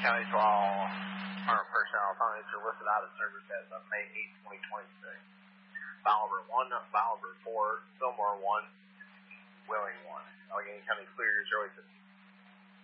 County 12 armed personnel found are listed out of service as of May 8, 2026. Bolivar 1, Bolivar 4, Fillmore 1,